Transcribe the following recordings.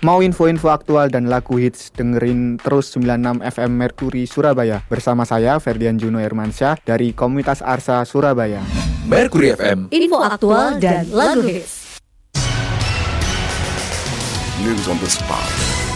Mau info-info aktual dan lagu hits, dengerin terus 96 FM Mercury Surabaya. Bersama saya, Ferdian Juno Hermansyah dari Komunitas Arsa Surabaya. Mercury FM, info aktual dan lagu hits. News on the spot.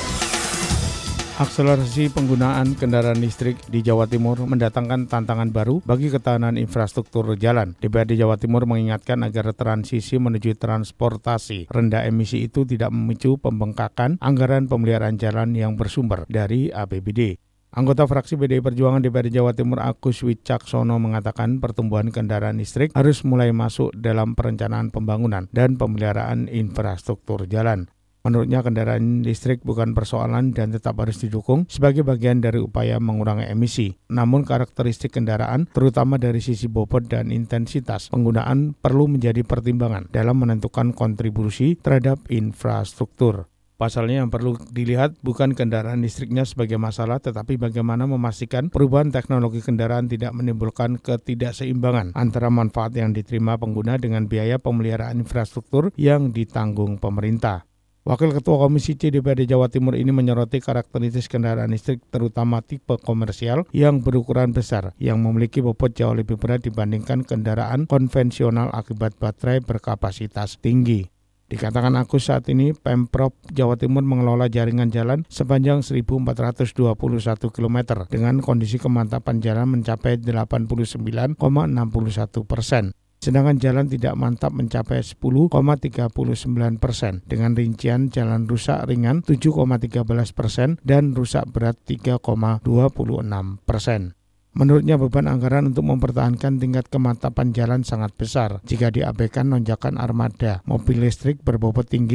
Akselerasi penggunaan kendaraan listrik di Jawa Timur mendatangkan tantangan baru bagi ketahanan infrastruktur jalan. DPRD Jawa Timur mengingatkan agar transisi menuju transportasi rendah emisi itu tidak memicu pembengkakan anggaran pemeliharaan jalan yang bersumber dari APBD. Anggota fraksi PDI Perjuangan DPRD Jawa Timur Agus Wicaksono mengatakan pertumbuhan kendaraan listrik harus mulai masuk dalam perencanaan pembangunan dan pemeliharaan infrastruktur jalan. Menurutnya kendaraan listrik bukan persoalan dan tetap harus didukung sebagai bagian dari upaya mengurangi emisi. Namun karakteristik kendaraan, terutama dari sisi bobot dan intensitas penggunaan perlu menjadi pertimbangan dalam menentukan kontribusi terhadap infrastruktur. Pasalnya yang perlu dilihat bukan kendaraan listriknya sebagai masalah, tetapi bagaimana memastikan perubahan teknologi kendaraan tidak menimbulkan ketidakseimbangan antara manfaat yang diterima pengguna dengan biaya pemeliharaan infrastruktur yang ditanggung pemerintah. Wakil Ketua Komisi C DPRD Jawa Timur ini menyoroti karakteristik kendaraan listrik terutama tipe komersial yang berukuran besar yang memiliki bobot jauh lebih berat dibandingkan kendaraan konvensional akibat baterai berkapasitas tinggi. Dikatakan Agus, saat ini Pemprov Jawa Timur mengelola jaringan jalan sepanjang 1.421 km dengan kondisi kemantapan jalan mencapai 89,61%. Sedangkan jalan tidak mantap mencapai 10,39% dengan rincian jalan rusak ringan 7,13% dan rusak berat 3,26%. Menurutnya beban anggaran untuk mempertahankan tingkat kemantapan jalan sangat besar jika diabaikan lonjakan armada mobil listrik berbobot tinggi